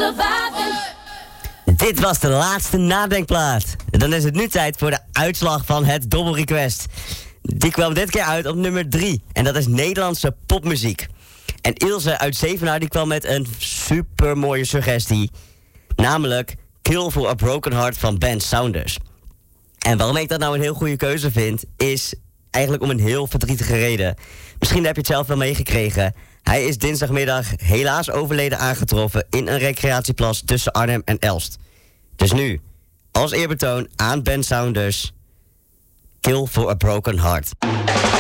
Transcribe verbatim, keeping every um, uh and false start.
surviving. Dit was de laatste nadenkplaat. Dan is het nu tijd voor de uitslag van het Double Request. Die kwam dit keer uit op nummer drie. En dat is Nederlandse popmuziek. En Ilse uit Zevenaar die kwam met een super mooie suggestie. Namelijk Kill for a Broken Heart van Ben Saunders. En waarom ik dat nou een heel goede keuze vind, is eigenlijk om een heel verdrietige reden. Misschien heb je het zelf wel meegekregen. Hij is dinsdagmiddag helaas overleden aangetroffen in een recreatieplas tussen Arnhem en Elst. Dus nu, als eerbetoon aan Ben Saunders, Kill for a Broken Heart.